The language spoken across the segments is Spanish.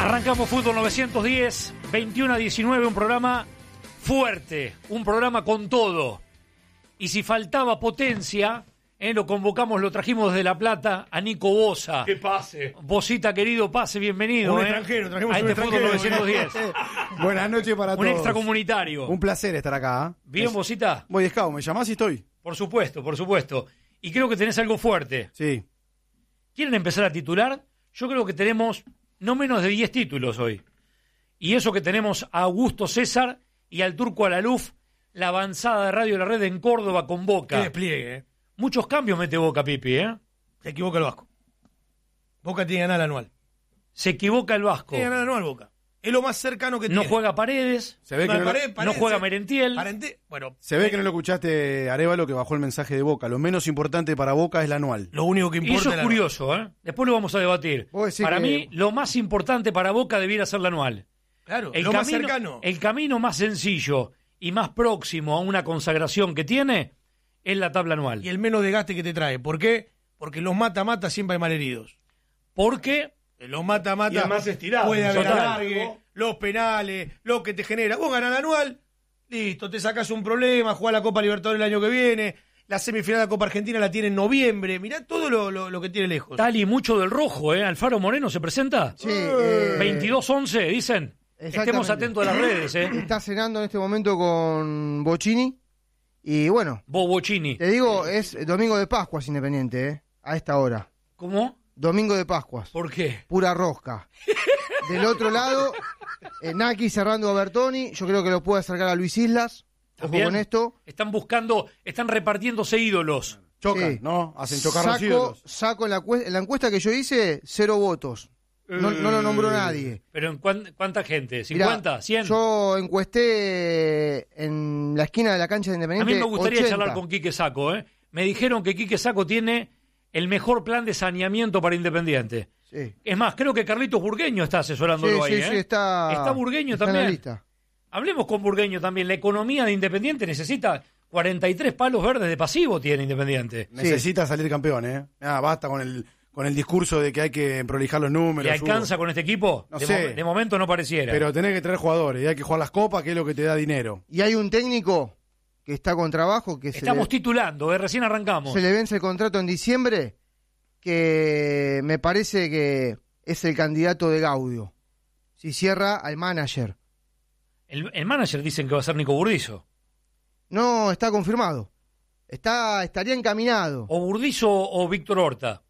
Arrancamos Fútbol 910, 21 a 19, un programa fuerte, un programa con todo. Y si faltaba potencia, lo convocamos, lo trajimos de La Plata a Nico Bosa. Que pase. Bosita, querido, pase, bienvenido. Un extranjero, trajimos a un este Fútbol 910. Buenas noches para todos. Un extracomunitario. Un placer estar acá. ¿Bien, Bosita? Voy de Scout, ¿me llamás y estoy? Por supuesto, por supuesto. Y creo que tenés algo fuerte. Sí. ¿Quieren empezar a titular? Yo creo que tenemos no menos de 10 títulos hoy. Y eso que tenemos a Augusto César y al Turco Alaluf, la avanzada de Radio La Red en Córdoba con Boca. Qué despliegue, ¿eh? Muchos cambios mete Boca, Pipi, ¿eh? Se equivoca el Vasco. Boca tiene que ganar el anual. Se equivoca el Vasco. Tiene que ganar el anual, Boca. Es lo más cercano que No tiene. juega Paredes, Se ve que no juega Merentiel. Bueno, se ve que no lo escuchaste, Arévalo, que bajó el mensaje de Boca. Lo menos importante para Boca es el anual. lo único que Y importa eso es curioso, ¿eh? Después lo vamos a debatir. Para mí, lo más importante para Boca debiera ser el anual. Claro, El lo camino, más cercano. El camino más sencillo y más próximo a una consagración que tiene es la tabla anual. Y el menos desgaste que te trae. ¿Por qué? Porque los mata-mata siempre hay malheridos. Porque Los mata-mata Y es más estirado. puede haber Total. alargue, los penales, lo que te genera. Vos ganás el anual, listo, te sacás un problema, jugás la Copa Libertadores el año que viene, la semifinal de la Copa Argentina la tiene en noviembre. Mirá todo lo que tiene lejos. tal y mucho del rojo, ¿eh? Alfaro Moreno se presenta. Sí, 22-11, dicen. Exactamente. Estemos atentos a las redes, ¿eh? Está cenando en este momento con Bocini. Y bueno, Bobochini. te digo, es domingo de Pascuas Independiente, a esta hora. ¿Cómo? Domingo de Pascuas. ¿Por qué? Pura rosca. Del otro lado, Naki cerrando a Bertoni. Yo creo que lo puede acercar a Luis Islas. Ojo También con esto. están repartiéndose ídolos. Chocan, Sí. ¿no? Hacen chocar los ídolos. Saco en la encuesta que yo hice, 0 votos. No lo nombró nadie. Pero ¿en cuánta gente? ¿50? Mirá, ¿100? Yo encuesté en la esquina de la cancha de A Independiente. mí me gustaría 80. charlar con Quique Sacco, ¿eh? Me dijeron que Quique Sacco tiene el mejor plan de saneamiento para Independiente. Sí. Es más, creo que Carlitos Burgueño está asesorándolo ahí, ¿eh? Sí, está Burgueño está en también. la lista. Hablemos con Burgueño también. La economía de Independiente necesita 43 palos verdes de pasivo, tiene Independiente. Necesita salir campeón, ¿eh? Basta con el discurso de que hay que prolijar los números. ¿Le alcanza con este equipo? No de, sé. de momento no pareciera. Pero tenés que traer jugadores y hay que jugar las copas, que es lo que te da dinero. Y hay un técnico que está con trabajo, que Estamos titulando, recién arrancamos. se le vence el contrato en diciembre, que me parece que es el candidato de Gaudio. Si cierra al manager. El manager dicen que va a ser Nico Burdizo. No, está confirmado. Estaría encaminado. O Burdizo o Víctor Horta.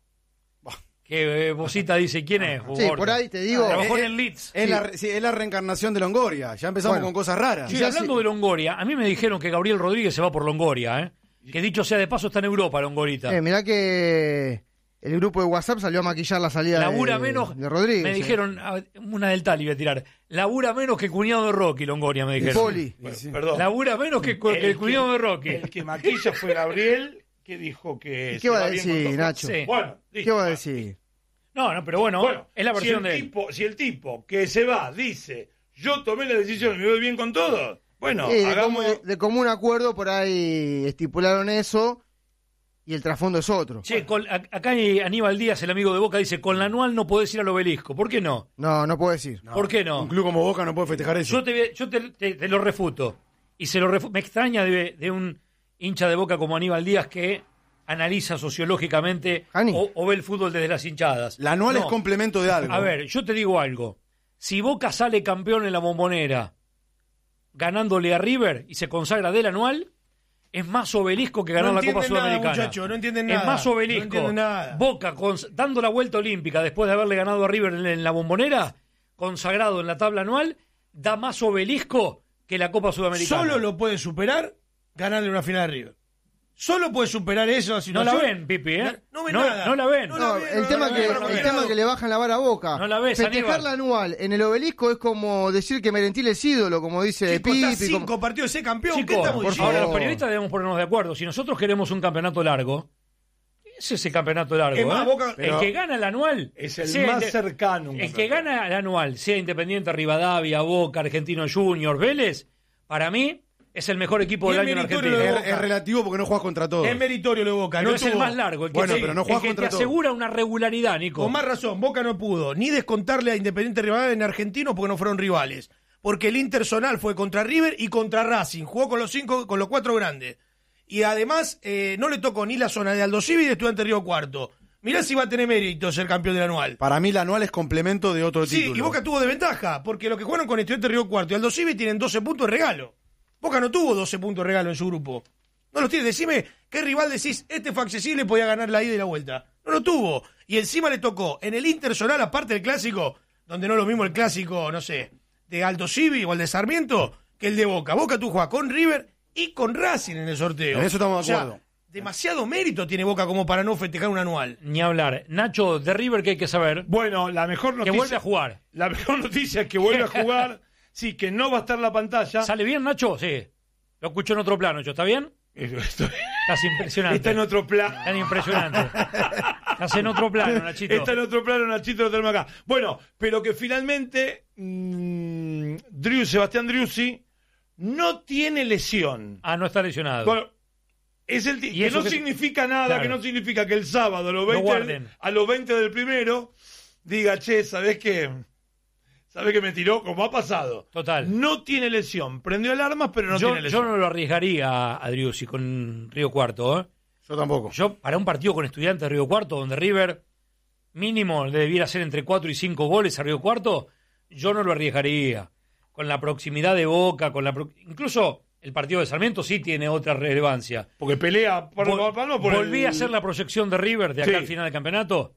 Que Bosita dice, ¿quién es? Sí, Horta? por ahí te digo. Trabajó en el Leeds. Es la reencarnación de Longoria. Ya empezamos Bueno. con cosas raras. Sí, hablando de Longoria, a mí me dijeron que Gabriel Rodríguez se va por Longoria, ¿eh? Que dicho sea de paso está en Europa, Longorita. Mirá que el grupo de WhatsApp salió a maquillar la salida Labura menos, de Rodríguez. me dijeron, una del tal iba a tirar, labura menos que cuñado de Rocky, Longoria, me El dijeron. Poli. Perdón. Labura menos que el cuñado de Rocky. El que maquilla fue Gabriel, que dijo que... ¿Y qué va a decir, Nacho? Sí. Bueno, ¿Qué va a decir? No, pero bueno, es la versión de él. Si el tipo que se va dice, yo tomé la decisión y me voy bien con todo, bueno, Sí, hagamos... de común acuerdo por ahí estipularon eso y el trasfondo es otro. Che, acá Aníbal Díaz, el amigo de Boca, dice, con la anual no podés ir al Obelisco. ¿Por qué no? No puedo decir. ¿Por qué no? Un club como Boca no puede festejar eso. Yo te lo refuto. Y me extraña de un hincha de Boca como Aníbal Díaz que analiza sociológicamente o ve el fútbol desde las hinchadas. La anual No. es complemento de algo. A ver, yo te digo algo. Si Boca sale campeón en la Bombonera ganándole a River y se consagra del anual, es más Obelisco que ganar la Copa Sudamericana. Muchachos, no entienden nada. Es más Obelisco. No entienden nada. Boca dando la vuelta olímpica después de haberle ganado a River en la Bombonera, consagrado en la tabla anual, da más Obelisco que la Copa Sudamericana. Solo lo puede superar ganarle una final de River. Solo puede superar eso. No la ven, Pipi, ¿eh? No ven nada. No la ven. El tema que le bajan la vara a Boca. No la ves, Festejar Aníbal. la anual en el Obelisco es como decir que Merentiel es ídolo, como dice Chico, está Pipi. 5 partidos de ser campeón. ¿Qué Chicos, estamos por diciendo? favor, los periodistas debemos ponernos de acuerdo. Si nosotros queremos un campeonato largo, es ese campeonato largo. Es más, ¿eh? Boca- el que gana el anual Es el sea más cercano. El que gana el anual, sea Independiente, Rivadavia, Boca, Argentino Junior, Vélez, para mí es el mejor equipo Y del es año en meritorio Argentina. lo de Boca. Es relativo porque no jugás contra todos. Es meritorio lo de Boca. Pero No es el tuvo- más largo. El que Bueno, te, pero no el jugás que te contra todos. asegura una regularidad, Nico. Con más razón, Boca no pudo ni descontarle a Independiente Rivadavia en Argentino porque no fueron rivales. Porque el Intersonal fue contra River y contra Racing. Jugó con los 4 grandes. Y además no le tocó ni la zona de Aldo Civi y de Estudiante Río Cuarto. Mirá si va a tener mérito ser campeón del anual. Para mí, la anual es complemento de otro Sí, título. y Boca tuvo de ventaja, porque los que jugaron con Estudiante Río Cuarto y Aldo Civi tienen 12 puntos de regalo. Boca no tuvo 12 puntos de regalo en su grupo. No los tiene. Decime qué rival decís, este fue accesible y podía ganar la ida y la vuelta. No lo tuvo. Y encima le tocó en el Intersonal, aparte del clásico, donde no es lo mismo el clásico, no sé, de Aldo Civi o el de Sarmiento, que el de Boca. Boca tú juegas con River y con Racing en el sorteo. En eso estamos de O sea, acuerdo. demasiado mérito tiene Boca como para no festejar un anual. Ni hablar. Nacho, de River, ¿qué hay que saber? Bueno, la mejor Que noticia. vuelve a jugar. La mejor noticia es que vuelve a jugar. Sí, que no va a estar en la pantalla. ¿Sale bien, Nacho? Sí. Lo escucho en otro plano, ¿está bien? Esto- Estás impresionante. Está en otro plano. Estás impresionante. Estás en otro plano, Nachito. Está en otro plano, Nachito, lo tenemos acá. Bueno, pero que finalmente Sebastián Driussi no tiene lesión. Ah, no está lesionado. Bueno, es el ¿Y que eso no qué- significa nada, Claro. que no significa que el sábado Lo guarden. a los 20 del primero diga, che, ¿sabés qué? ¿Sabés que me tiró? Como ha pasado. Total. No tiene lesión. Prendió alarmas, pero no yo, tiene lesión. yo no lo arriesgaría a Driussi con Río Cuarto, ¿eh? Yo tampoco. Yo, para un partido con Estudiantes de Río Cuarto, donde River mínimo le debiera hacer entre 4 y 5 goles a Río Cuarto, yo no lo arriesgaría. Con la proximidad de Boca, incluso el partido de Sarmiento sí tiene otra relevancia. Porque pelea por Volví a hacer la proyección de River de acá Sí. al final del campeonato.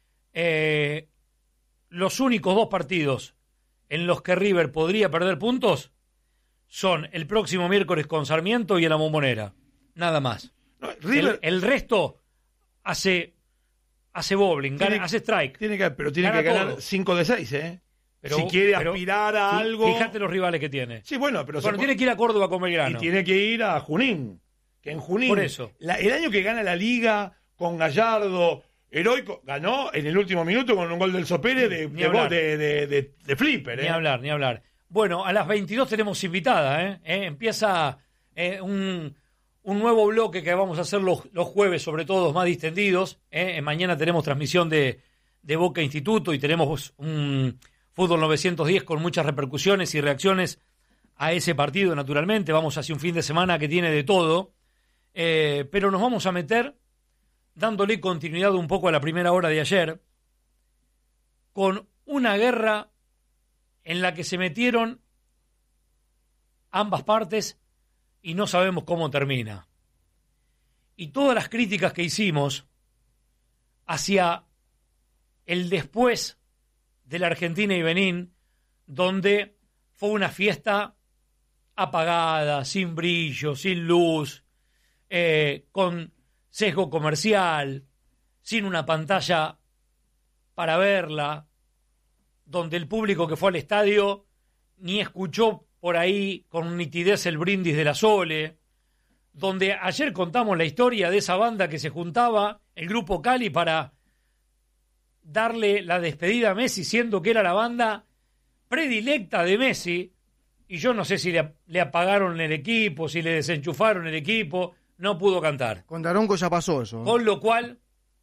Los únicos 2 partidos en los que River podría perder puntos son el próximo miércoles con Sarmiento y en la Bombonera. Nada más. No, River El resto hace bowling, Tiene- hace strike. tiene que Gana ganar todo. 5 de 6, ¿eh? Pero- si quiere pero aspirar a algo. Fíjate los rivales que tiene. Sí, bueno, pero Bueno, tiene que ir a Córdoba con y Belgrano. tiene que ir a Junín. Que en Junín. Por eso. El año que gana la liga con Gallardo, heroico, ganó en el último minuto con un gol del Sopere Ni hablar. de flipper, ¿eh? Ni hablar, ni hablar. Bueno, a las 22 tenemos invitada, ¿eh? Empieza un nuevo bloque que vamos a hacer los jueves, sobre todo más distendidos. Mañana tenemos transmisión de Boca Instituto y tenemos un Fútbol 910 con muchas repercusiones y reacciones a ese partido, naturalmente. Vamos hacia un fin de semana que tiene de todo. Pero nos vamos a meter, dándole continuidad un poco a la primera hora de ayer, con una guerra en la que se metieron ambas partes y no sabemos cómo termina. Y todas las críticas que hicimos hacia el después de la Argentina y Benín, donde fue una fiesta apagada, sin brillo, sin luz, con sesgo comercial, sin una pantalla para verla, donde el público que fue al estadio ni escuchó por ahí con nitidez el brindis de la Sole, donde ayer contamos la historia de esa banda que se juntaba, el grupo Cali, para darle la despedida a Messi, siendo que era la banda predilecta de Messi, y yo no sé si le apagaron el equipo, si le desenchufaron el equipo, no pudo cantar. Con Daronco ya pasó eso. Con lo cual,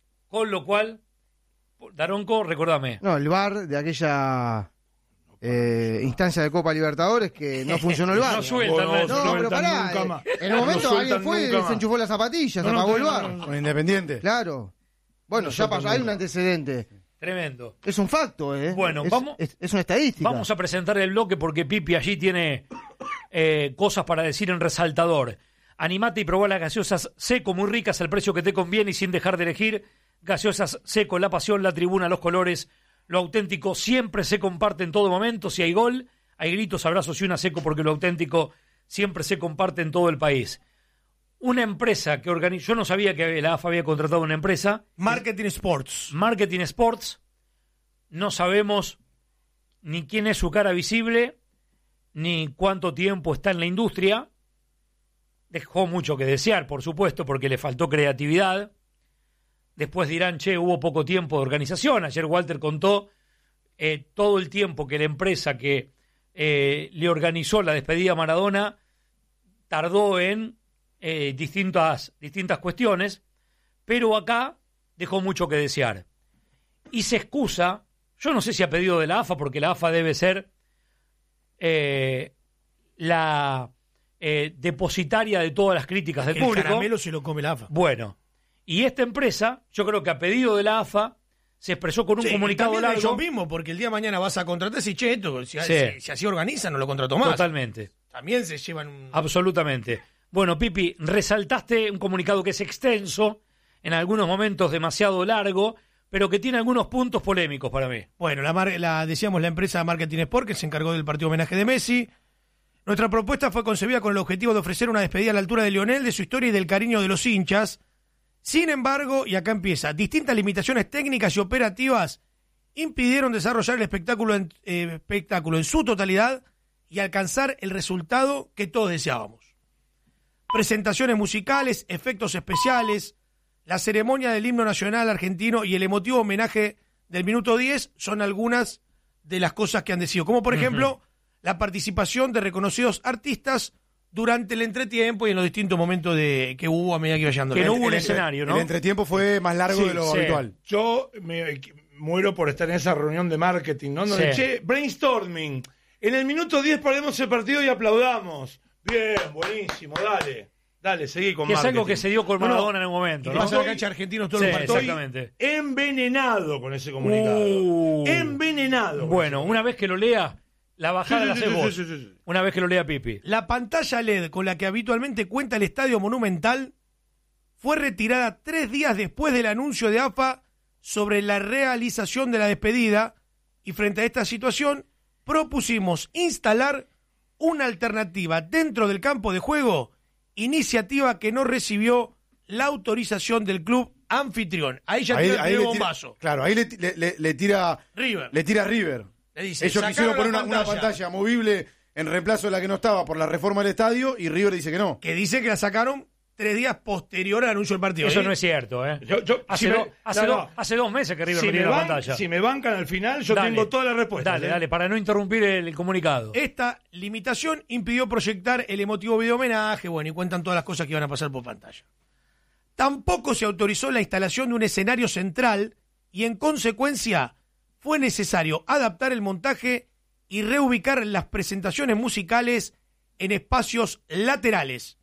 Daronco, recordame. No, el VAR de aquella instancia de Copa Libertadores que no funcionó el VAR. No sueltan, No, No, pero pará. nunca más. En el momento No alguien sueltan fue y nunca más. desenchufó las zapatillas, apagó el VAR. Con Independiente. Claro. Bueno, ya pasó, hay un antecedente. Tremendo. Es un facto, ¿eh? Bueno, es, vamos- es una estadística. Vamos a presentar el bloque porque Pipi allí tiene cosas para decir en resaltador. Animate y probá las gaseosas Seco, muy ricas al precio que te conviene y sin dejar de elegir. Gaseosas Seco, la pasión, la tribuna, los colores, lo auténtico siempre se comparte en todo momento. Si hay gol, hay gritos, abrazos y una Seco porque lo auténtico siempre se comparte en todo el país. Una empresa que organiza, yo no sabía que la AFA había contratado una empresa, Marketing Sports. Marketing Sports, no sabemos ni quién es su cara visible, ni cuánto tiempo está en la industria. Dejó mucho que desear, por supuesto, porque le faltó creatividad. Después dirán, che, hubo poco tiempo de organización. Ayer Walter contó todo el tiempo que la empresa que le organizó la despedida a Maradona tardó en distintas cuestiones, pero acá dejó mucho que desear. Y se excusa, yo no sé si a pedido de la AFA, porque la AFA debe ser la depositaria de todas las críticas del público. El caramelo se lo come la AFA. Bueno, y esta empresa, yo creo que a pedido de la AFA, se expresó con un comunicado largo. Ellos mismos, porque el día de mañana vas a contratar ese cheto, si así organizan, no lo contrató más. Totalmente. También se llevan un... Absolutamente. Bueno, Pipi, resaltaste un comunicado que es extenso, en algunos momentos demasiado largo, pero que tiene algunos puntos polémicos para mí. Bueno, decíamos la empresa Marketing Sport, que se encargó del partido homenaje de Messi. Nuestra propuesta fue concebida con el objetivo de ofrecer una despedida a la altura de Lionel, de su historia y del cariño de los hinchas. Sin embargo, y acá empieza, distintas limitaciones técnicas y operativas impidieron desarrollar el espectáculo en su totalidad y alcanzar el resultado que todos deseábamos. Presentaciones musicales, efectos especiales, la ceremonia del himno nacional argentino y el emotivo homenaje del minuto 10 son algunas de las cosas que han decidido. Como por ejemplo, la participación de reconocidos artistas durante el entretiempo y en los distintos momentos que hubo a medida que iba llegando. Que no hubo un escenario, ¿no? El entretiempo fue más largo de lo habitual. Yo me muero por estar en esa reunión de marketing, ¿no? Donde, brainstorming. En el minuto 10 paremos el partido y aplaudamos. Bien, buenísimo, dale, seguí con que marketing. Es algo que se dio con Maradona en un momento, ¿no? Pasó a la cancha argentinos todos los partidos. Exactamente. Envenenado con ese comunicado. Envenenado. Bueno, una vez que lo lea, la bajada la haces vos. Sí. Una vez que lo lea Pipi. La pantalla LED con la que habitualmente cuenta el Estadio Monumental fue retirada 3 días después del anuncio de AFA sobre la realización de la despedida, y frente a esta situación propusimos instalar una alternativa dentro del campo de juego, iniciativa que no recibió la autorización del club anfitrión. Ahí ya tiene el bombazo. Claro, ahí le tira River. Le tira River. Le dice, ellos quisieron poner una pantalla movible en reemplazo de la que no estaba por la reforma del estadio, y River dice que no. Que dice que la sacaron 3 días posterior al anuncio del partido. Eso no es cierto, ¿eh? Hace 2 meses que River metía la pantalla. Si me bancan al final, yo tengo toda la respuesta. Dale, para no interrumpir el comunicado. Esta limitación impidió proyectar el emotivo video homenaje, bueno, y cuentan todas las cosas que iban a pasar por pantalla. Tampoco se autorizó la instalación de un escenario central y, en consecuencia, fue necesario adaptar el montaje y reubicar las presentaciones musicales en espacios laterales.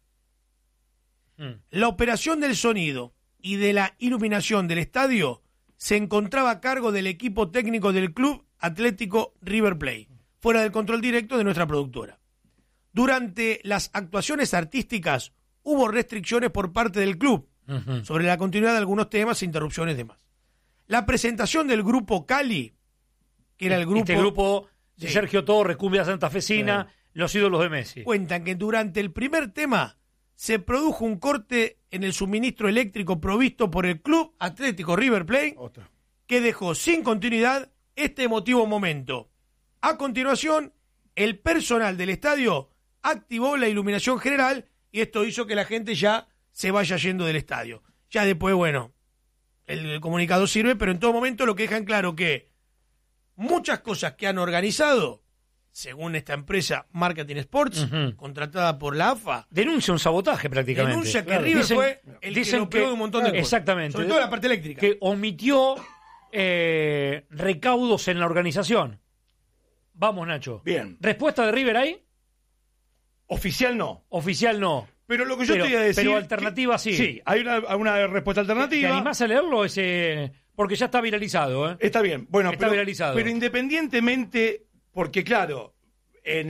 La operación del sonido y de la iluminación del estadio se encontraba a cargo del equipo técnico del Club Atlético River Plate, fuera del control directo de nuestra productora. Durante las actuaciones artísticas hubo restricciones por parte del club sobre la continuidad de algunos temas e interrupciones de más. La presentación del grupo Cali, que era el grupo... Este grupo de Sergio Torres, Cumbia Santafesina, los ídolos de Messi. Cuentan que durante el primer tema se produjo un corte en el suministro eléctrico provisto por el Club Atlético River Plate, que dejó sin continuidad este emotivo momento. A continuación, el personal del estadio activó la iluminación general y esto hizo que la gente ya se vaya yendo del estadio. Ya después, bueno, el comunicado sirve, pero en todo momento lo que dejan claro que muchas cosas que han organizado, según esta empresa Marketing Sports, contratada por la AFA, denuncia un sabotaje prácticamente. Denuncia que River fue el que lo pegó de un montón de cosas. Exactamente. Sobre todo la parte eléctrica. Que omitió recaudos en la organización. Vamos, Nacho. Bien. ¿Respuesta de River ahí? Oficial no. Oficial no. Pero lo que yo te iba a decir... Pero alternativa sí. Sí, hay una respuesta alternativa. ¿Te animás a leerlo? Porque ya está viralizado, ¿eh? Está bien. Bueno, está viralizado. Pero independientemente... Porque claro, en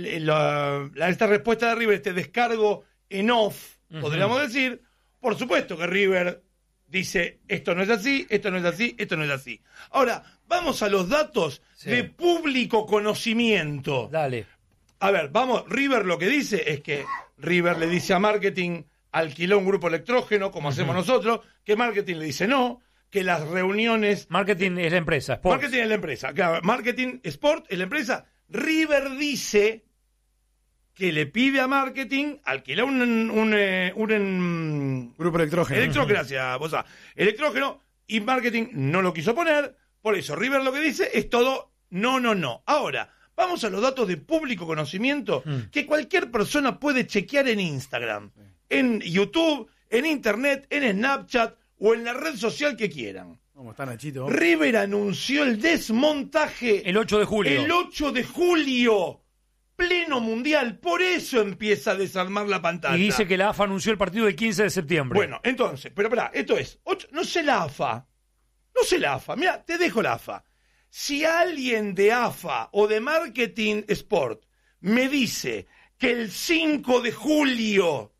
esta respuesta de River, este descargo en off, podríamos decir, por supuesto que River dice, esto no es así, esto no es así, esto no es así. Ahora, vamos a los datos de público conocimiento. Dale. A ver, vamos, River lo que dice es que River le dice a Marketing, alquiló un grupo electrógeno, como hacemos nosotros, que Marketing le dice no, que las reuniones... Marketing es la empresa, Sport. Marketing es la empresa, claro, Marketing Sport es la empresa. River dice que le pide a Marketing alquilar un grupo electrógeno. Gracias, Bosa. Electrógeno, y Marketing no lo quiso poner, por eso River lo que dice es todo no. Ahora, Vamos a los datos de público conocimiento que cualquier persona puede chequear en Instagram, en YouTube, en Internet, en Snapchat o en la red social que quieran. ¿Cómo está Nachito? River anunció el desmontaje El 8 de julio. El 8 de julio, pleno mundial, por eso empieza a desarmar la pantalla. Y dice que la AFA anunció el partido del 15 de septiembre. Bueno, entonces, pero pará, esto es, no sé la AFA, mira, te dejo la AFA. Si alguien de AFA o de Marketing Sport me dice que el 5 de julio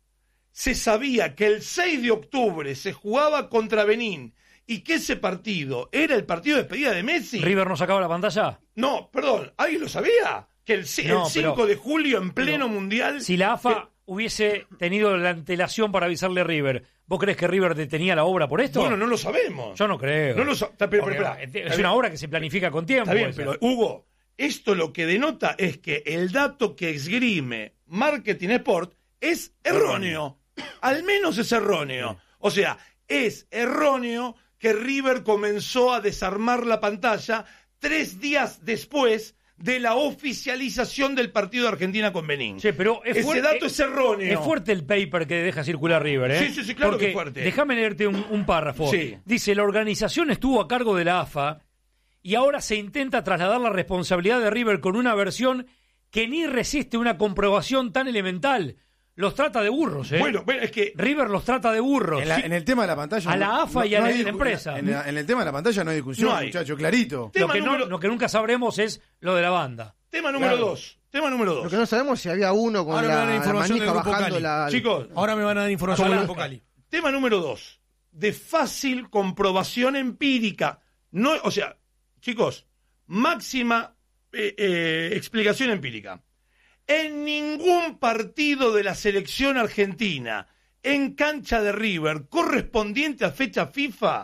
se sabía que el 6 de octubre se jugaba contra Benín y que ese partido era el partido de despedida de Messi. ¿River no sacaba la pantalla? No, perdón, ¿alguien lo sabía? Que el 5 de julio en pleno mundial... Si la AFA hubiese tenido la antelación para avisarle a River, ¿vos crees que River detenía la obra por esto? Bueno, no lo sabemos. Yo no creo. No lo pero, es una obra que se planifica con tiempo. Está bien, pero Hugo, esto lo que denota es que el dato que esgrime Marketing Sport es erróneo. Al menos es erróneo. O sea, es erróneo que River comenzó a desarmar la pantalla 3 días después de la oficialización del partido de Argentina con Benín. Sí, pero ese dato es erróneo. Es fuerte el paper que deja circular River, ¿eh? Sí, claro. Porque, que es fuerte. Déjame leerte un párrafo. Sí. Dice, la organización estuvo a cargo de la AFA y ahora se intenta trasladar la responsabilidad de River con una versión que ni resiste una comprobación tan elemental. Los trata de burros, ¿eh? Bueno, es que... River los trata de burros. En el tema de la pantalla... A la AFA y a la empresa. En el tema de la pantalla no hay discusión, muchacho, clarito. Lo que nunca sabremos es lo de la banda. Tema número 2. Lo que no sabemos es si había uno con la manija bajando la... Chicos, ahora me van a dar información del Grupo Cali. Tema número 2. De fácil comprobación empírica. No, o sea, chicos, máxima explicación empírica. En ningún partido de la selección argentina en cancha de River correspondiente a fecha FIFA,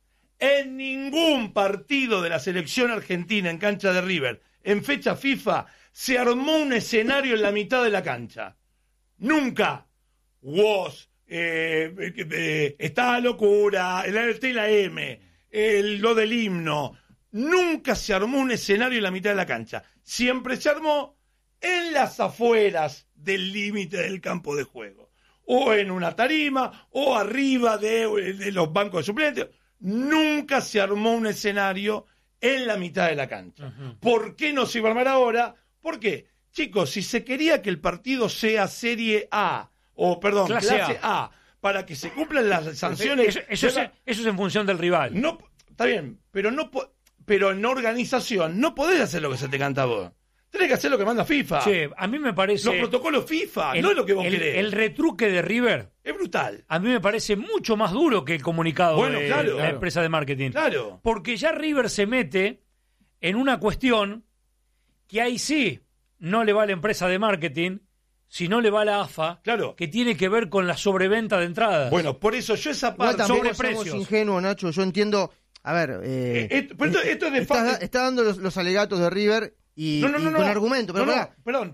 en ningún partido de la selección argentina en cancha de River en fecha FIFA se armó un escenario en la mitad de la cancha. Nunca. Woz, está la locura, el T y la M, lo del himno. Nunca se armó un escenario en la mitad de la cancha. Siempre se armó en las afueras del límite del campo de juego, o en una tarima, o arriba de los bancos de suplentes. Nunca se armó un escenario en la mitad de la cancha. ¿Por qué no se iba a armar ahora? ¿Por qué? Chicos, si se quería que el partido sea Serie A, clase A, para que se cumplan las sanciones... Eso es en función del rival. No, está bien, pero en organización no podés hacer lo que se te canta a vos. Tenés que hacer lo que manda FIFA. Che, a mí me parece... Los protocolos FIFA, no es lo que vos querés. El retruque de River... Es brutal. A mí me parece mucho más duro que el comunicado de la empresa de marketing. Claro. Porque ya River se mete en una cuestión que ahí sí no le va a la empresa de marketing, sino le va a la AFA, que tiene que ver con la sobreventa de entradas. Bueno, por eso yo esa parte... Igual tampoco somos ingenuos, Nacho. Yo entiendo... A ver... esto es de está dando los alegatos de River... Y con argumento, pero perdón,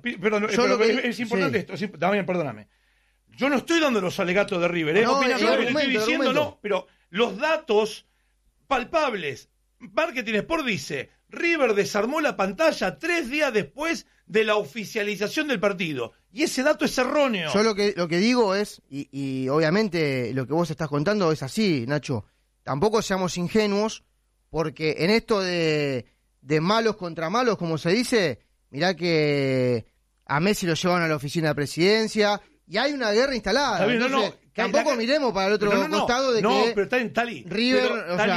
es importante esto, también perdóname. Yo no estoy dando los alegatos de River, estoy diciendo no, pero los datos palpables. Marketing Sport dice, River desarmó la pantalla 3 días después de la oficialización del partido. Y ese dato es erróneo. Yo lo que digo es, y obviamente lo que vos estás contando es así, Nacho, tampoco seamos ingenuos, porque en esto de malos contra malos, como se dice, mirá que a Messi lo llevan a la oficina de presidencia y hay una guerra instalada. Bien, entonces, tampoco miremos para el otro costado de que pero está en Tali. River,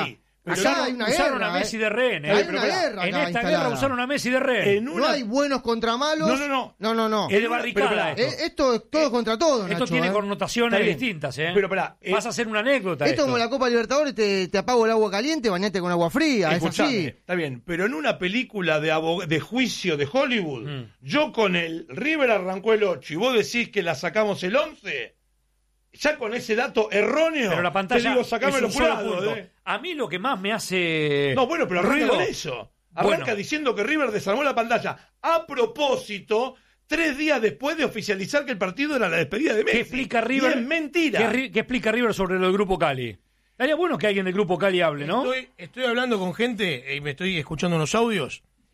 acá hay una usaron guerra, a Messi de rehén. Hay una guerra en esta guerra usaron a Messi de rehén. No hay buenos contra malos. No. Es de barricada. Esto es todo contra todo, Esto Nacho, tiene connotaciones distintas, Pero vas a hacer una anécdota. Esto como la Copa Libertadores, te apago el agua caliente, bañate con agua fría. Escuchame, es así. Está bien, pero en una película de juicio de Hollywood, yo con el River arrancó el 8 y vos decís que la sacamos el 11... Ya con ese dato erróneo, pero la pantalla te digo, sacame los jurados. A mí lo que más me hace... No, bueno, pero arranca con eso. Arranca diciendo que River desarmó la pantalla a propósito 3 días después de oficializar que el partido era la despedida de Messi. ¿Qué explica River? Y es mentira. ¿Qué explica River sobre lo del Grupo Cali? Estaría bueno que alguien del Grupo Cali hable, ¿no? Estoy hablando con gente y me estoy escuchando unos audios.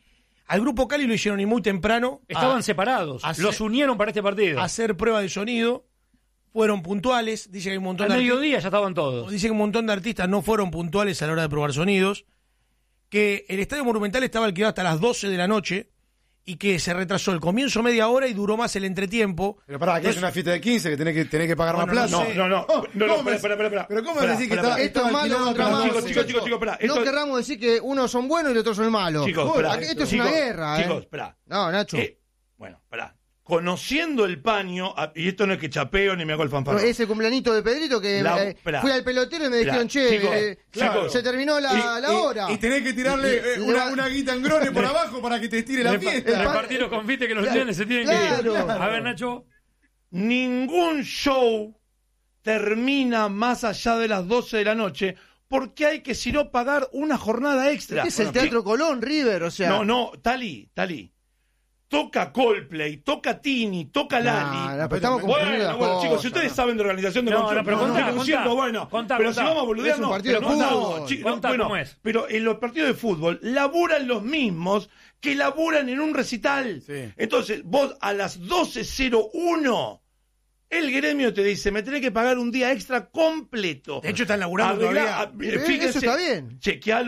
Al Grupo Cali lo hicieron y muy temprano. Estaban separados. Los unieron para este partido. A hacer prueba de sonido. Fueron puntuales. Dice que hay un montón Al mediodía ya estaban todos. Dice que un montón de artistas no fueron puntuales a la hora de probar sonidos. Que el Estadio Monumental estaba alquilado hasta las 12 de la noche. Y que se retrasó el comienzo media hora y duró más el entretiempo. Pero pará, que es una fiesta de 15 que tenés que pagar más plata. No, espera. Pero ¿cómo decís que está Esto es malo contra malo. Chicos, espera. No querramos decir que unos son buenos y los otros son malos. Chicos, esto es una guerra. Chicos, espera. No, Nacho. Bueno, espera. Conociendo el paño, y esto no es que chapeo ni me hago el fanfarrón. Ese cumpleañito de Pedrito que fui al pelotero y me dijeron, chicos, se terminó la hora. Y tenés que tirarle una guita en grone por abajo para que te estire la fiesta. Repartir los confites que los nenes se tienen que ir. A ver, Nacho. Ningún show termina más allá de las 12 de la noche porque hay que, si no, pagar una jornada extra. Es el Teatro Colón, River, o sea. No, Tali. Toca Coldplay, toca Tini, toca Lali. Pero estamos bueno, chicos, si ustedes saben de organización de conciertos, pero si vamos a boludear, no. ¿Cómo es? Pero en los partidos de fútbol laburan los mismos que laburan en un recital. Sí. Entonces, vos a las 12:01, el gremio te dice, me tenés que pagar un día extra completo. De hecho, están laburando todavía. Fíjense, eso está bien. Chequeá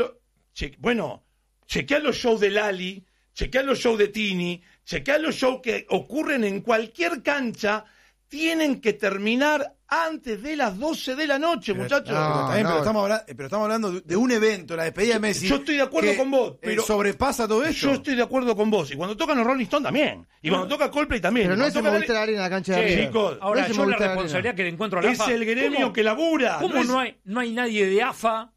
los shows de Lali, chequeá los shows de Tini, chequeá los shows que ocurren en cualquier cancha, tienen que terminar antes de las 12 de la noche, muchachos. Pero estamos hablando de un evento, la despedida de Messi. Yo estoy de acuerdo con vos, pero sobrepasa todo esto. Yo estoy de acuerdo con vos. Y cuando tocan los Rolling Stones también. Y cuando toca Coldplay también. Pero no es el Movistar Arena la cancha de River. Chicos, ahora yo la responsabilidad que le encuentro a la AFA. Es el gremio que labura. ¿Cómo no hay nadie de AFA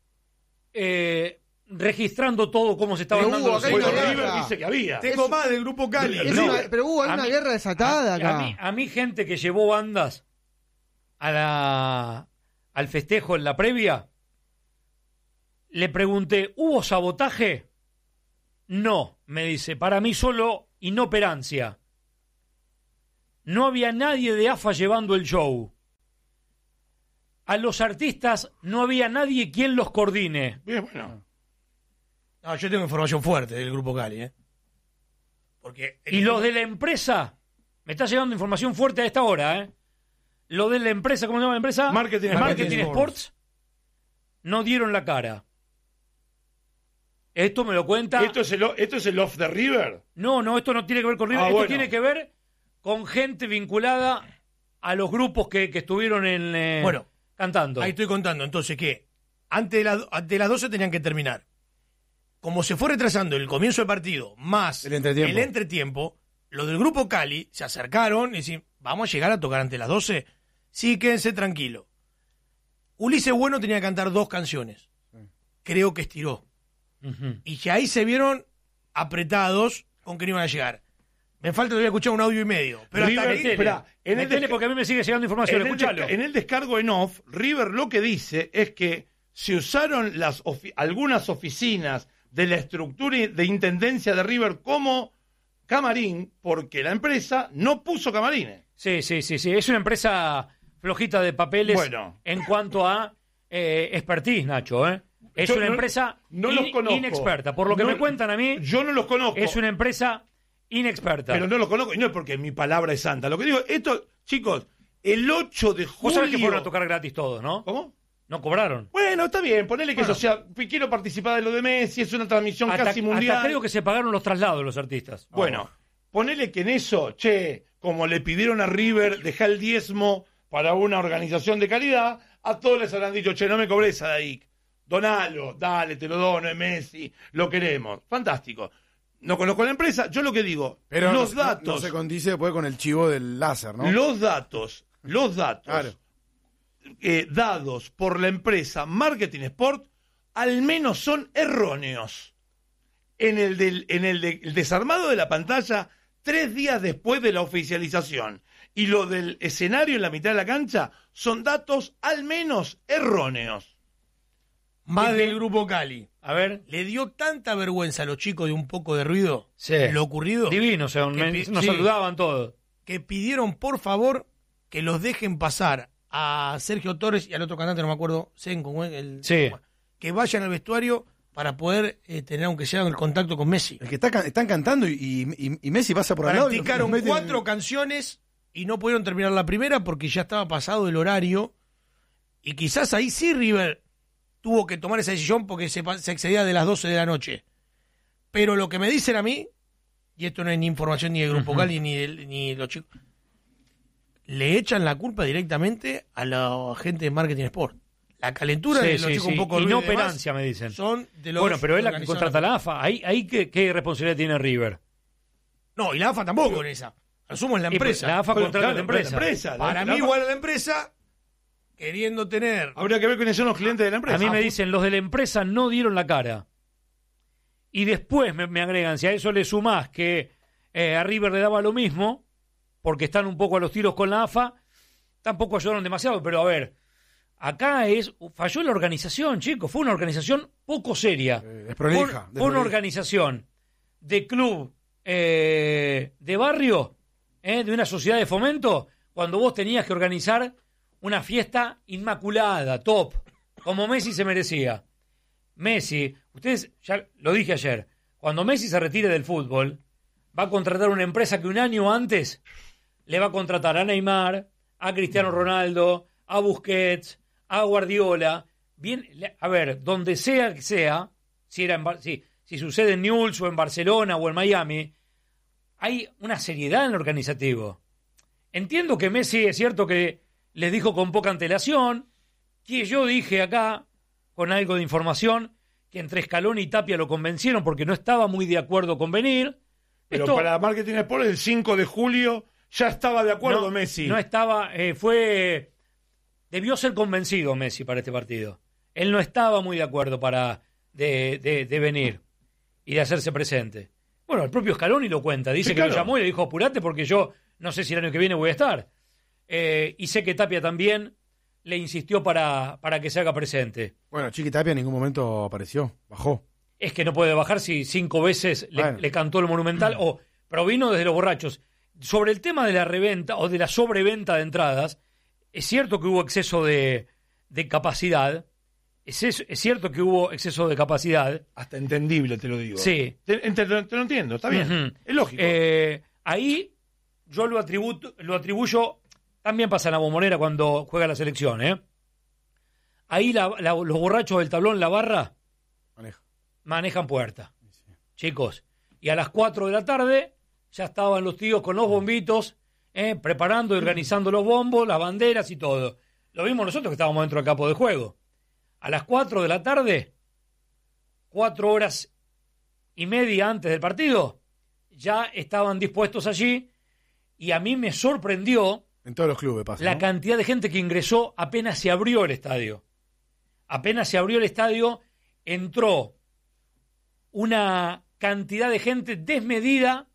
registrando todo cómo se estaba dando los River dice que había. Tengo más del Grupo Cali. Pero hubo una guerra desatada acá. A mí gente que llevó bandas al festejo en la previa, le pregunté, ¿hubo sabotaje? No, me dice, para mí solo inoperancia. No había nadie de AFA llevando el show. A los artistas no había nadie quien los coordine. Bien, bueno. No, yo tengo información fuerte del Grupo Cali, Porque y los de la empresa, me está llegando información fuerte a esta hora, Lo de la empresa, ¿cómo se llama la empresa? Marketing Sports. No dieron la cara. Esto me lo cuenta. ¿Esto es el off the River? No, esto no tiene que ver con River. Esto tiene que ver con gente vinculada a los grupos que estuvieron cantando. Ahí estoy contando. Entonces, ¿qué? Antes de las 12 tenían que terminar. Como se fue retrasando el comienzo del partido más el entretiempo, los del Grupo Cali se acercaron y decían, ¿vamos a llegar a tocar antes de las 12? Sí, quédense tranquilos. Ulises Bueno tenía que cantar 2 canciones. Creo que estiró. Uh-huh. Y que ahí se vieron apretados con que no iban a llegar. Me falta todavía escuchar un audio y medio. Pero River, porque a mí me sigue llegando información. Escuchalo. En el descargo en off, River lo que dice es que se usaron algunas oficinas de la estructura de intendencia de River como camarín, porque la empresa no puso camarines. Sí. Es una empresa flojita de papeles en cuanto a expertise, Nacho. Es una empresa inexperta. Por lo que me cuentan a mí, yo no los conozco. Es una empresa inexperta. Pero no los conozco, y no es porque mi palabra es santa. Lo que digo, esto, chicos, el 8 de julio... Vos sabés que fueron a tocar gratis todos, ¿no? ¿Cómo? No cobraron. Bueno, está bien, ponele que eso, o sea, quiero participar de lo de Messi, es una transmisión casi mundial. Hasta creo que se pagaron los traslados de los artistas. Bueno, ponele que en eso, como le pidieron a River dejar el diezmo para una organización de calidad, a todos les habrán dicho, no me cobrés a ahí, donalo, dale, te lo dono, es Messi, lo queremos. Fantástico. No conozco la empresa, yo lo que digo, pero los datos... No se condice después con el chivo del láser, ¿no? Los datos, claro, dados por la empresa Marketing Sport, al menos son erróneos. En el desarmado de la pantalla, 3 días después de la oficialización, y lo del escenario en la mitad de la cancha, son datos al menos erróneos. Más del Grupo Cali. A ver. Le dio tanta vergüenza a los chicos de un poco de ruido lo ocurrido. Divino, nos saludaban todos. Que pidieron, por favor, que los dejen pasar a Sergio Torres y al otro cantante, no me acuerdo, que vayan al vestuario para poder tener, aunque sea el contacto con Messi. Es que están cantando y Messi pasa por al lado. Practicaron 4 canciones y no pudieron terminar la primera porque ya estaba pasado el horario. Y quizás ahí sí River tuvo que tomar esa decisión porque se excedía de las 12 de la noche. Pero lo que me dicen a mí, y esto no es ni información ni de Grupo Cali ni de los chicos, le echan la culpa directamente a la gente de Marketing Sport. La calentura de los chicos un poco inoperancia, me dicen. Son de los bueno, pero es la que contrata la AFA. Ahí ¿qué responsabilidad tiene River? No, y la AFA tampoco en esa. Asumo en la empresa. La AFA contrata a la empresa. Para mí igual a la empresa, queriendo tener... Habría que ver quiénes son los clientes de la empresa. A mí me dicen, los de la empresa no dieron la cara. Y después me agregan, si a eso le sumás que a River le daba lo mismo, porque están un poco a los tiros con la AFA, tampoco ayudaron demasiado, pero a ver... Acá falló la organización, chicos. Fue una organización poco seria. Desprolija. Fue una organización de club de barrio, de una sociedad de fomento, cuando vos tenías que organizar una fiesta inmaculada, top, como Messi se merecía. Messi, ustedes, ya lo dije ayer, cuando Messi se retire del fútbol, va a contratar una empresa que un año antes le va a contratar a Neymar, a Cristiano Ronaldo, a Busquets, a Guardiola. Bien, a ver, donde sea que sea, si sucede en Newell's o en Barcelona o en Miami, hay una seriedad en lo organizativo. Entiendo que Messi es cierto que les dijo con poca antelación, que yo dije acá, con algo de información, que entre Scaloni y Tapia lo convencieron porque no estaba muy de acuerdo con venir. Pero para Marketing Sport el 5 de julio ya estaba de acuerdo Messi. No estaba, debió ser convencido Messi para este partido. Él no estaba muy de acuerdo de venir y de hacerse presente. Bueno, el propio Scaloni lo cuenta. Dice que claro, lo llamó y le dijo, apurate porque yo no sé si el año que viene voy a estar. Y sé que Tapia también le insistió para que se haga presente. Bueno, Chiqui Tapia en ningún momento apareció, bajó. Es que no puede bajar si 5 veces le cantó el Monumental, pero vino desde los borrachos. Sobre el tema de la reventa o de la sobreventa de entradas, es cierto que hubo exceso de capacidad. Es cierto que hubo exceso de capacidad. Hasta entendible, te lo digo. Sí. Te lo entiendo, está bien. Es lógico. Ahí yo lo atribuyo. También pasa en la Bombonera cuando juega la selección, Ahí los borrachos del tablón, la barra, manejan puerta. Sí. Chicos. Y a las 4 de la tarde ya estaban los tíos con los bombitos, preparando y organizando los bombos, las banderas y todo. Lo vimos nosotros que estábamos dentro del campo de juego. A las 4 de la tarde, 4 horas y media antes del partido, ya estaban dispuestos allí y a mí me sorprendió en todos los clubes pasa, la cantidad de gente que ingresó apenas se abrió el estadio. Apenas se abrió el estadio, entró una cantidad de gente desmedida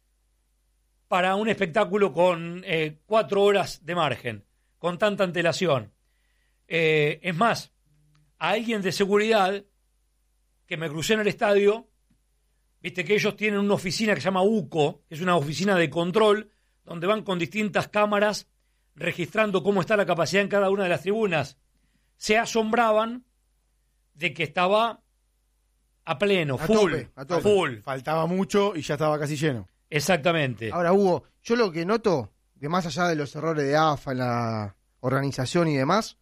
para un espectáculo con 4 horas de margen, con tanta antelación. Es más, a alguien de seguridad que me crucé en el estadio, viste que ellos tienen una oficina que se llama UCO, que es una oficina de control, donde van con distintas cámaras registrando cómo está la capacidad en cada una de las tribunas. Se asombraban de que estaba a pleno, a tope. Full. Faltaba mucho y ya estaba casi lleno. Exactamente. Ahora, Hugo, yo lo que noto, de más allá de los errores de AFA en la organización y demás,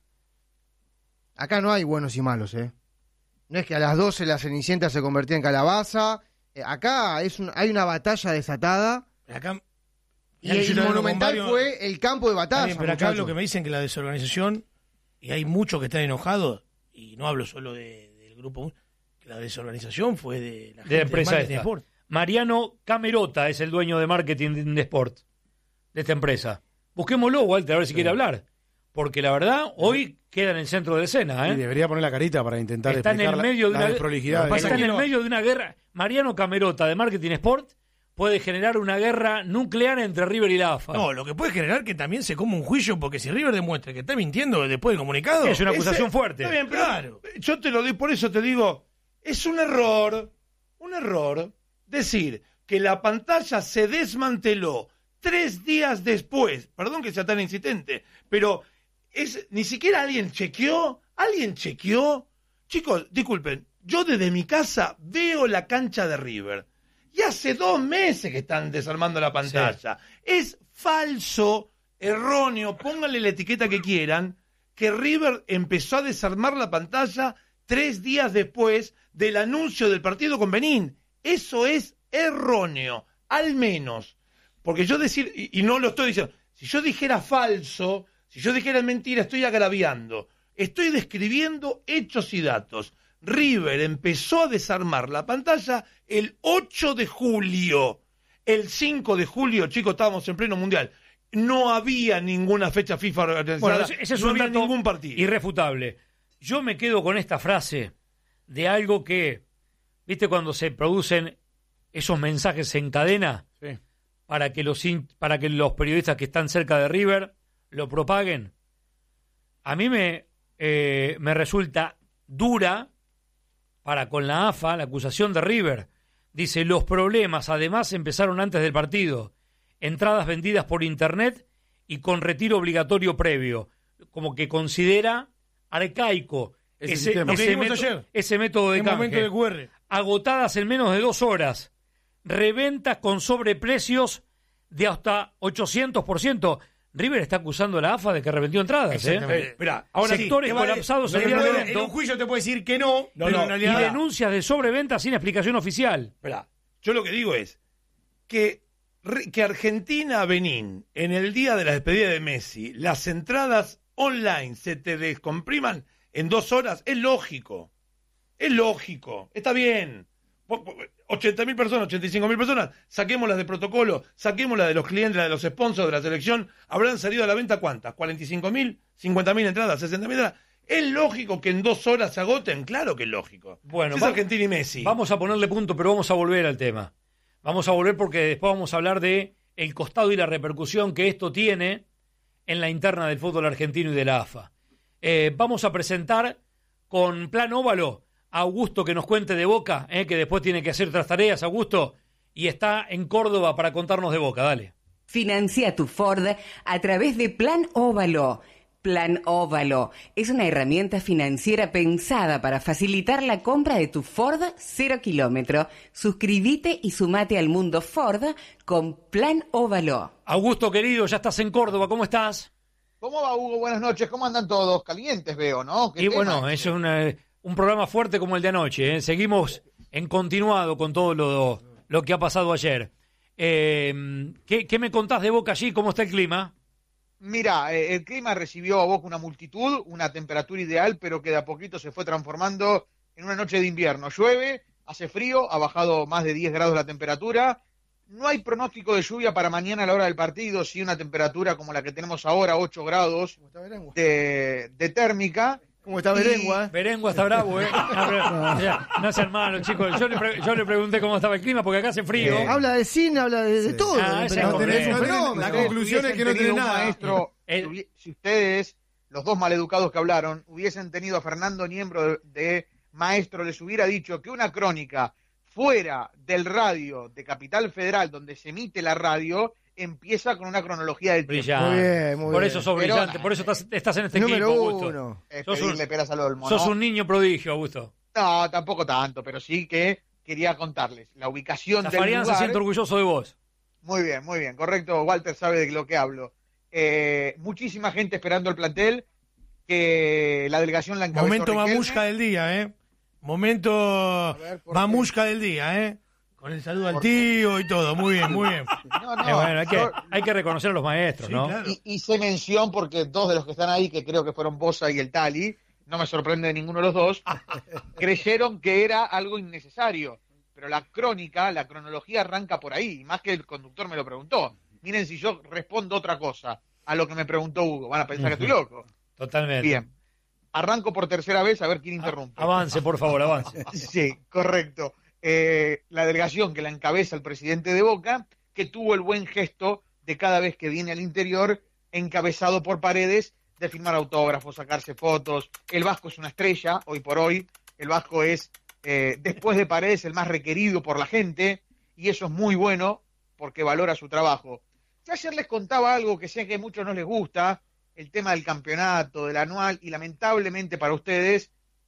acá no hay buenos y malos, No es que a las 12 la Cenicienta se convertía en calabaza. Acá hay una batalla desatada. Acá, y el Monumental fue el campo de batalla. Bien, pero acá lo que me dicen que la desorganización, y hay muchos que están enojados, y no hablo solo del grupo, que la desorganización fue de la gente de empresa de Sport. Mariano Camerota es el dueño de marketing de Sport de esta empresa. Busquémoslo, Walter, a ver si quiere hablar. Porque la verdad, hoy queda en el centro de escena. Y debería poner la carita para intentar está explicar en el medio la desprolijidad. Está en el medio de una guerra. Mariano Camerota de Marketing Sport puede generar una guerra nuclear entre River y la AFA. No, lo que puede generar que también se coma un juicio, porque si River demuestra que está mintiendo después del comunicado... Es una acusación fuerte. Está bien, pero claro. Yo te lo digo, por eso te digo, es un error decir que la pantalla se desmanteló 3 días después. Perdón que sea tan insistente, pero ni siquiera alguien chequeó. Chicos, disculpen, Yo desde mi casa veo la cancha de River. Y hace 2 meses que están desarmando la pantalla. Sí. Es falso, erróneo, pónganle la etiqueta que quieran, que River empezó a desarmar la pantalla 3 días después del anuncio del partido con Benín. Eso es erróneo, al menos. Porque yo decir, y no lo estoy diciendo, si yo dijera falso, si yo dijera mentira, estoy agraviando. Estoy describiendo hechos y datos. River empezó a desarmar la pantalla el 8 de julio. El 5 de julio, chicos, estábamos en pleno mundial. No había ninguna fecha FIFA organizada. Bueno, ese es no un había dato ningún partido. Irrefutable. Yo me quedo con esta frase de algo que, ¿viste cuando se producen esos mensajes en cadena? Sí. Para que los periodistas que están cerca de River lo propaguen. A mí me resulta dura para con la AFA la acusación de River. Dice, los problemas además empezaron antes del partido. Entradas vendidas por internet y con retiro obligatorio previo. Como que considera arcaico ese método de canje. Momento de QR. Agotadas en menos de 2 horas. Reventas con sobreprecios de hasta 800%. River está acusando a la AFA de que revendió entradas. Esperá, ahora sectores colapsados en el en un juicio te puede decir que no, pero en y realidad... denuncias de sobreventa sin explicación oficial. Esperá, yo lo que digo es que Argentina-Benín, en el día de la despedida de Messi, las entradas online se te descompriman en 2 horas, es lógico. Es lógico, está bien. 80.000 personas, 85.000 personas, saquémoslas de protocolo, saquémoslas de los clientes, de los sponsors de la selección, habrán salido a la venta ¿cuántas? 45.000, 50.000 entradas, 60.000 entradas. ¿Es lógico que en 2 horas se agoten? Claro que es lógico. Bueno, es Argentina y Messi. Vamos a ponerle punto, pero vamos a volver al tema. Vamos a volver porque después vamos a hablar de el costado y la repercusión que esto tiene en la interna del fútbol argentino y de la AFA. Vamos a presentar con Plan Óvalo a Augusto que nos cuente de Boca, que después tiene que hacer otras tareas, Augusto, y está en Córdoba para contarnos de Boca. Dale. Financia tu Ford a través de Plan Óvalo. Plan Óvalo es una herramienta financiera pensada para facilitar la compra de tu Ford 0 kilómetro. Suscríbete y sumate al mundo Ford con Plan Óvalo. Augusto, querido, ya estás en Córdoba, ¿cómo estás? ¿Cómo va, Hugo? Buenas noches, ¿cómo andan todos? Calientes veo, ¿no? Y bueno, es un programa fuerte como el de anoche, ¿eh? Seguimos en continuado con todo lo que ha pasado ayer. ¿Qué me contás de Boca allí? ¿Cómo está el clima? Mira, el clima recibió a Boca una multitud, una temperatura ideal, pero que de a poquito se fue transformando en una noche de invierno. Llueve, hace frío, ha bajado más de 10 grados la temperatura. No hay pronóstico de lluvia para mañana a la hora del partido, sí una temperatura como la que tenemos ahora, 8 grados de térmica. ¿Cómo está Berengua? Berengua está bravo, ¿eh? No sean malos, chicos. Yo le pregunté cómo estaba el clima, porque acá hace frío. Habla de cine, habla de todo. La conclusión es que no tenés nada. Maestro, si ustedes, los dos maleducados que hablaron, hubiesen tenido a Fernando Niembro de maestro, les hubiera dicho que una crónica fuera del radio de Capital Federal, donde se emite la radio, empieza con una cronología del tiempo. Brillante. Muy bien, muy por bien. eso sos brillante, por eso estás en este equipo, Augusto. Pedirle peras a lo del mono. Sos un niño prodigio, Augusto. No, tampoco tanto, pero sí que quería contarles la ubicación del Zafarian lugar. se siente orgulloso de vos. Muy bien, correcto. Walter sabe de lo que hablo. Muchísima gente esperando el plantel, que la delegación la encabezó Momento Riquelme. mamushka del día, ¿eh? Momento mamushka del día, ¿eh? Con el saludo al tío y todo. Muy bien, muy bien. No, Bueno, hay que reconocer a los maestros, Sí, ¿no? claro. Hice mención porque 2 de los que están ahí, que creo que fueron Bosa y el Tali, no me sorprende de ninguno de los dos, creyeron que era algo innecesario. Pero la crónica, la cronología arranca por ahí, más que el conductor me lo preguntó. Miren, si yo respondo otra cosa a lo que me preguntó Hugo, van a pensar que estoy loco. Totalmente. Bien. Arranco por tercera vez a ver quién interrumpe. Avance, por favor, avance. Sí, correcto. La delegación que la encabeza el presidente de Boca, que tuvo el buen gesto de cada vez que viene al interior, encabezado por Paredes, de firmar autógrafos, sacarse fotos. El Vasco es una estrella, hoy por hoy. El Vasco es, después de Paredes, el más requerido por la gente, y eso es muy bueno, porque valora su trabajo. Yo ayer les contaba algo que sé que a muchos no les gusta, el tema del campeonato, del anual, y lamentablemente para ustedes,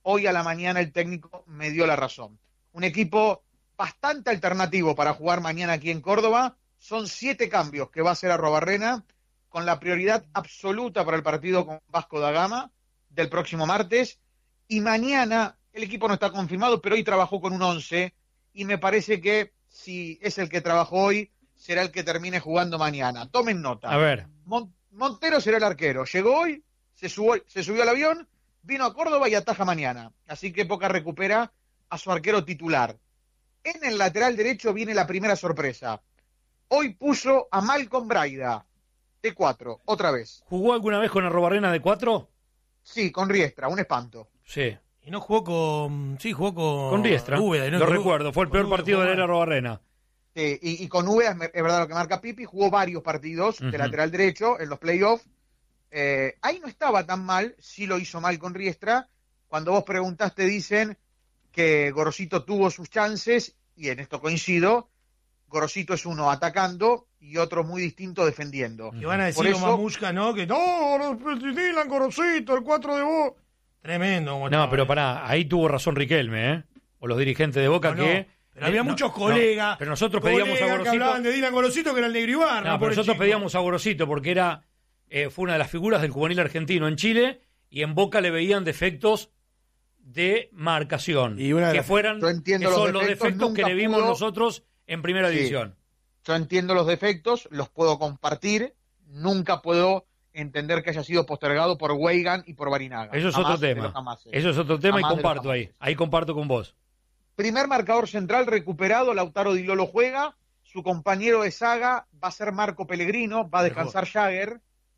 hoy a la mañana el técnico me dio la razón. Un equipo bastante alternativo para jugar mañana aquí en Córdoba. Son 7 cambios que va a hacer Arruabarrena, con la prioridad absoluta para el partido con Vasco da Gama del próximo martes. Y mañana, el equipo no está confirmado, pero hoy trabajó con un 11, y me parece que si es el que trabajó hoy, será el que termine jugando mañana. Tomen nota. A ver. Montero será el arquero. Llegó hoy, se subió al avión, vino a Córdoba y ataja mañana. Así que Boca recupera a su arquero titular. En el lateral derecho viene la primera sorpresa. Hoy puso a Malcolm Braida, de 4, otra vez. ¿Jugó alguna vez con Arruabarrena de 4? Sí, con Riestra, un espanto. Sí. Y no jugó con... Sí, jugó Con Riestra. Úbeda, ¿no? Lo recuerdo, fue el peor partido de la era Arruabarrena. Sí, y con Úbeda es verdad lo que marca Pipi, jugó varios partidos de lateral derecho en los playoffs. Ahí no estaba tan mal, sí lo hizo mal con Riestra. Cuando vos preguntaste dicen que Gorosito tuvo sus chances, y en esto coincido. Gorosito es uno atacando y otro muy distinto defendiendo. Que van a decir Por eso, Mamushka, ¿no? Que no, Dylan Gorosito, el 4 de vos. Tremendo. No, pero pará, ahí tuvo razón Riquelme, ¿eh? O los dirigentes de Boca que... Pero había muchos colegas. Pero nosotros pedíamos a Gorosito... que hablaban de Dylan Gorosito, que era el Negro Ibarra. No, pero nosotros pedíamos a Gorosito porque era fue una de las figuras del juvenil argentino en Chile, y en Boca le veían defectos de marcación. Y una de que fueran, Yo entiendo que son los los defectos que nunca le vimos pudo- nosotros en primera Sí. división. Yo entiendo los defectos, los puedo compartir, nunca puedo entender que haya sido postergado por Weigan y por Barinaga. Eso es Jamás otro de tema. los jamases. Eso es otro tema y Jamás de los comparto ahí. jamases. Ahí comparto con vos. Primer marcador central recuperado, Lautaro Di Lolo juega, su compañero de saga va a ser Marco Pellegrino, va a descansar Jagger.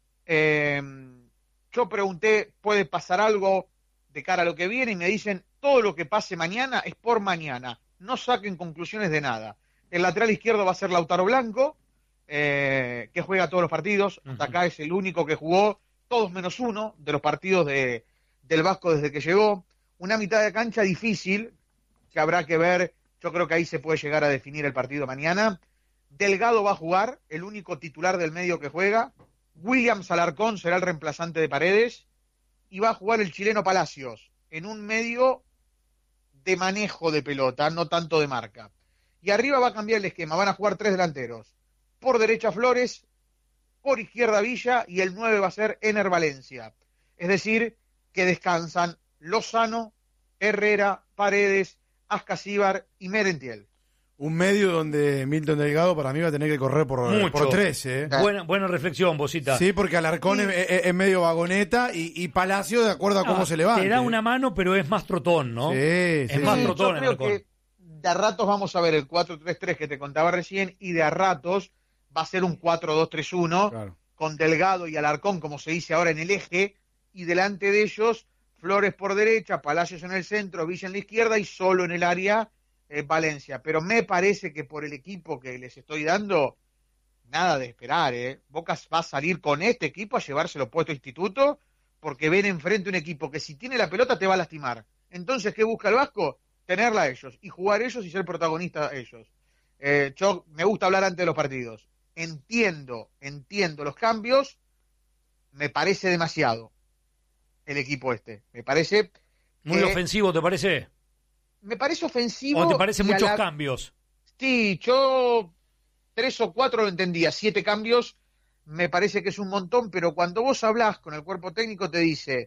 Yo pregunté, ¿puede pasar algo de cara a lo que viene? Y me dicen, todo lo que pase mañana es por mañana, no saquen conclusiones de nada. El lateral izquierdo va a ser Lautaro Blanco, que juega todos los partidos, hasta acá es el único que jugó todos menos uno de los partidos del Vasco desde que llegó. Una mitad de cancha difícil, que habrá que ver, yo creo que ahí se puede llegar a definir el partido mañana. Delgado va a jugar, el único titular del medio que juega. Williams Alarcón será el reemplazante de Paredes, y va a jugar el chileno Palacios, en un medio de manejo de pelota, no tanto de marca. Y arriba va a cambiar el esquema, van a jugar 3 delanteros. Por derecha Flores, por izquierda Villa, y el 9 va a ser Ener Valencia. Es decir, que descansan Lozano, Herrera, Paredes, Ascasíbar y Merentiel. Un medio donde Milton Delgado para mí va a tener que correr Mucho. por 13. Buena reflexión, Bosita. Sí, porque Alarcón es medio vagoneta y Palacio de acuerdo a cómo se levanta. Te da una mano, pero es más trotón, ¿no? Sí, Es más Sí, trotón yo creo Alarcón. que de a ratos vamos a ver el 4-3-3 que te contaba recién, y de a ratos va a ser un 4-2-3-1, Claro. con Delgado y Alarcón, como se dice ahora, en el eje, y delante de ellos Flores por derecha, Palacios en el centro, Villa en la izquierda, y solo en el área Valencia. Pero me parece que por el equipo que les estoy dando, nada de esperar, Boca va a salir con este equipo a llevárselo puesto a Instituto, porque ven enfrente un equipo que si tiene la pelota te va a lastimar. Entonces, ¿qué busca el Vasco? Tenerla a ellos, y jugar ellos y ser protagonistas ellos. Yo me gusta hablar antes de los partidos. Entiendo los cambios, me parece demasiado el equipo este. Me parece Muy ofensivo, ¿te parece? Me parece ofensivo. ¿O te parece y a muchos la- cambios? Sí, yo 3 o 4 lo entendía, 7 cambios me parece que es un montón, pero cuando vos hablás con el cuerpo técnico te dice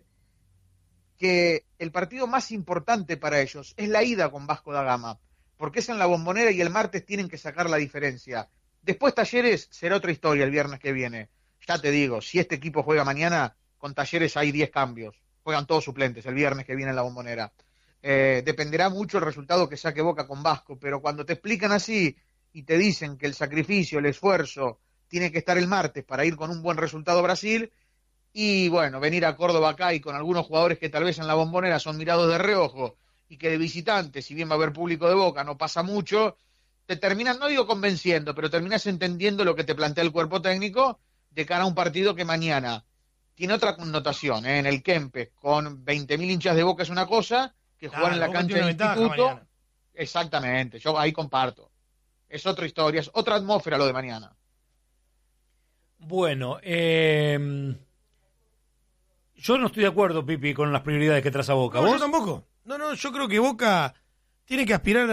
que el partido más importante para ellos es la ida con Vasco da Gama, porque es en la Bombonera y el martes tienen que sacar la diferencia. Después Talleres será otra historia el viernes que viene. Ya te digo, si este equipo juega mañana, con Talleres hay 10 cambios. Juegan todos suplentes el viernes que viene en la Bombonera. Dependerá mucho el resultado que saque Boca con Vasco, pero cuando te explican así y te dicen que el sacrificio, el esfuerzo, tiene que estar el martes para ir con un buen resultado a Brasil, y bueno, venir a Córdoba acá y con algunos jugadores que tal vez en la Bombonera son mirados de reojo, y que de visitante, si bien va a haber público de Boca, no pasa mucho, te terminan, no digo convenciendo, pero terminas entendiendo lo que te plantea el cuerpo técnico de cara a un partido que mañana tiene otra connotación, en el Kempes, con 20.000 hinchas de Boca es una cosa, que jugar en la Boca cancha tiene de una ventaja Instituto. mañana. Exactamente, yo ahí comparto. Es otra historia, es otra atmósfera lo de mañana. Bueno, Yo no estoy de acuerdo, Pipi, con las prioridades que traza Boca. No, ¿Vos? yo tampoco. No, yo creo que Boca tiene que aspirar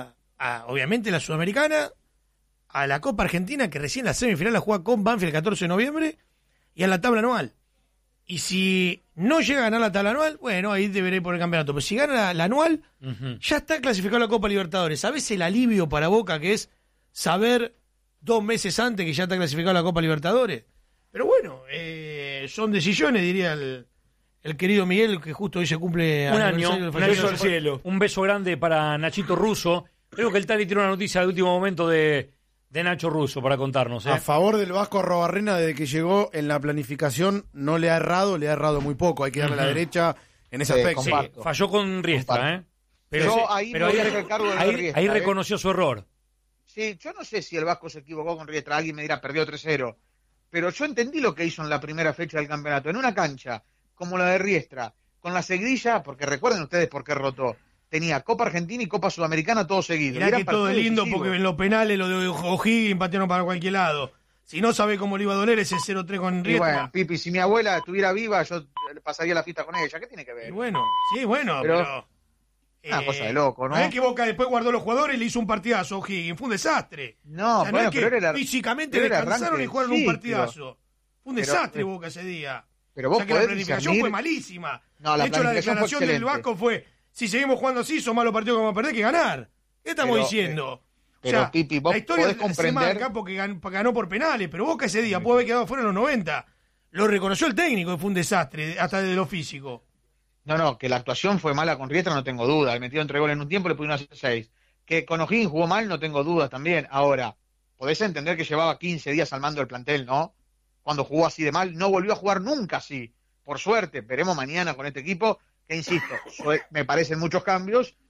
a obviamente, la Sudamericana, a la Copa Argentina, que recién la semifinal la juega con Banfield el 14 de noviembre, y a la tabla anual. Y si no llega a ganar la tabla anual, bueno, ahí deberé ir por el campeonato. Pero si gana la anual, ya está clasificado a la Copa Libertadores. ¿Sabés el alivio para Boca que es saber 2 meses antes que ya está clasificado a la Copa Libertadores? Pero bueno, son decisiones, diría el querido Miguel, que justo hoy se cumple Un año, aniversario del un beso fallecimiento. al cielo. Un beso grande para Nachito Russo. Creo que el Tali tiene una noticia de último momento de Nacho Russo para contarnos. A favor del Vasco Arrobarrena, desde que llegó en la planificación, no le ha errado muy poco. Hay que darle la derecha en ese aspecto. Sí, comparto. falló con Riestra, Pero sí, ahí me voy a hacer cargo de lo de Riestra, ahí reconoció su error. Sí, yo no sé si el Vasco se equivocó con Riestra, alguien me dirá, perdió 3-0, pero yo entendí lo que hizo en la primera fecha del campeonato, en una cancha como la de Riestra, con la seguidilla, porque recuerden ustedes por qué rotó, tenía Copa Argentina y Copa Sudamericana todo seguido. Mirá Era que todo es partido lindo, decisivo. porque en los penales lo de O'Higgins patearon para cualquier lado. Si no sabe cómo le iba a doler ese 0-3 con Y Riestra. bueno, Pipi, si mi abuela estuviera viva, yo pasaría la fiesta con ella. ¿Qué tiene que ver? Y bueno, sí, bueno, Pero- pero Una cosa de loco, ¿no? No es que Boca después guardó los jugadores y le hizo un partidazo a O'Higgins. Fue un desastre. No, O sea, bueno, es que pero era- físicamente pero era descansaron arranque, y jugaron sí, un partidazo. Fue un pero- desastre Boca ese día. Pero O vos sea que la podés planificación discernir- fue malísima. No, la de hecho, la planificación fue declaración del excelente. Vasco fue: si seguimos jugando así, son malos partidos que vamos a perder que ganar. ¿Qué estamos Pero, diciendo? pero, Pipi, vos la historia podés se comprender- marca porque ganó por penales, pero Boca ese día puede haber quedado fuera en los 90. Lo reconoció el técnico, que fue un desastre, hasta desde lo físico. No, que la actuación fue mala con Riestra, no tengo duda. Le metieron 3 goles en un tiempo, le pudieron hacer 6. Que con O'Higgins jugó mal, no tengo dudas también. Ahora, podés entender que llevaba 15 días al mando del plantel, ¿no? Cuando jugó así de mal, no volvió a jugar nunca así. Por suerte, veremos mañana con este equipo, que insisto, me parecen muchos cambios,